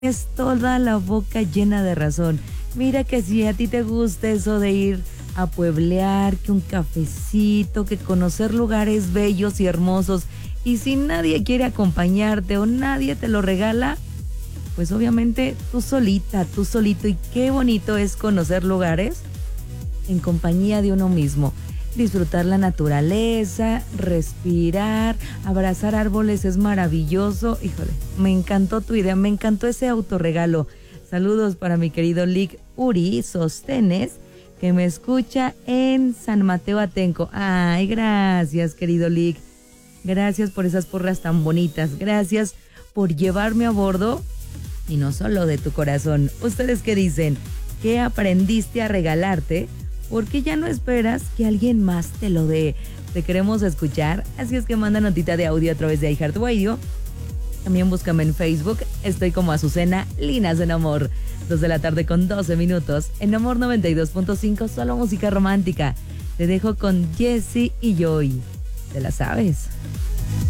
Es toda la boca llena de razón. Mira que si a ti te gusta eso de ir a pueblear, que un cafecito, que conocer lugares bellos y hermosos, y si nadie quiere acompañarte o nadie te lo regala, pues obviamente tú solita, tú solito, y qué bonito es conocer lugares en compañía de uno mismo. Disfrutar la naturaleza, respirar, abrazar árboles es maravilloso. Híjole, me encantó tu idea, me encantó ese autorregalo. Saludos para mi querido Lick Uri Sostenes, que me escucha en San Mateo Atenco. Ay, gracias, querido Lick. Gracias por esas porras tan bonitas. Gracias por llevarme a bordo, y no solo de tu corazón. ¿Ustedes qué dicen? ¿Qué aprendiste a regalarte? Porque ya no esperas que alguien más te lo dé. Te queremos escuchar, así es que manda notita de audio a través de iHeartRadio. También búscame en Facebook, estoy como Azucena Linas en Amor. 2 de la tarde con 12 minutos, en Amor 92.5, solo música romántica. Te dejo con Jessie y Joy. ¿Te la sabes?